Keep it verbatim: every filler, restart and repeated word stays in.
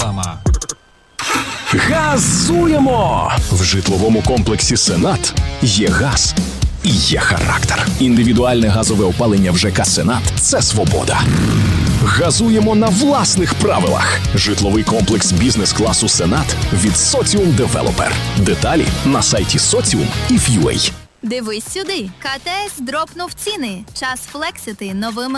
реклама. Газуємо! В житловому комплексі «Сенат» є газ і є характер. Індивідуальне газове опалення в ЖК «Сенат» – це свобода. Газуємо на власних правилах. Житловий комплекс бізнес-класу «Сенат» від Соціум Девелопер. Деталі на сайті соціум і крапка ю а. Дивись сюди. ка те ес дропнув ціни. Час флексити новими